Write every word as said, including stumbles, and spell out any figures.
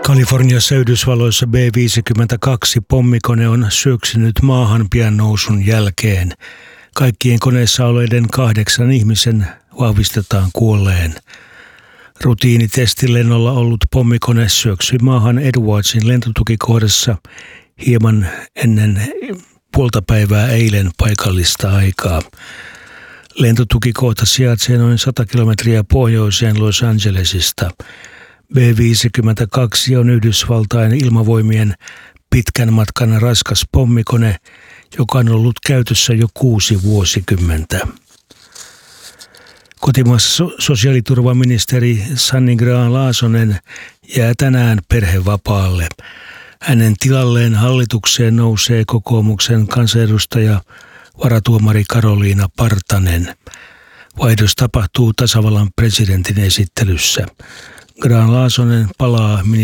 Kaliforniassa Yhdysvalloissa B viisikymmentäkaksi pommikone on syöksynyt maahan pian nousun jälkeen. Kaikkien koneessa olleiden kahdeksan ihmisen vahvistetaan kuolleen. Rutiinitestilennolla ollut pommikone syöksyi maahan Edwardsin lentotukikohdassa hieman ennen puolta päivää eilen paikallista aikaa. Lentotukikohta sijaitsee noin sata kilometriä pohjoiseen Los Angelesista. B viisikymmentäkaksi on Yhdysvaltain ilmavoimien pitkän matkan raskas pommikone, joka on ollut käytössä jo kuusi vuosikymmentä. Kotimaassa sosiaaliturvaministeri Sanni Grahn-Laasonen jää tänään perhevapaalle. Hänen tilalleen hallitukseen nousee kokoomuksen kansanedustaja varatuomari Karoliina Partanen. Vaihdos tapahtuu tasavallan presidentin esittelyssä. Grahn-Laasonen palaa